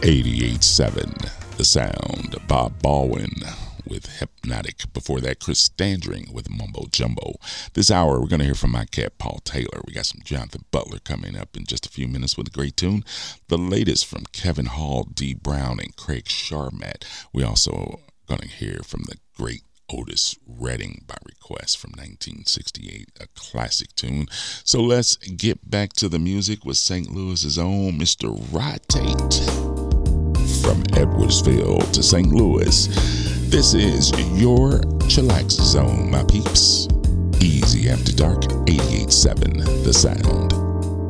88.7 The Sound. Bob Baldwin with Hypnotic. Before that, Chris Standring with Mumbo Jumbo. This hour, we're going to hear from my cat, Paul Taylor. We got some Jonathan Butler coming up in just a few minutes with a great tune. The latest from Kevin Hall, Dee Brown, and Craig Sharmat. We also going to hear from the great Otis Redding by request from 1968, a classic tune. So let's get back to the music with St. Louis's own Mr. Rod Tate. From Edwardsville to St. Louis, this is your chillax zone, my peeps. Easy After Dark, 88.7 The Sound.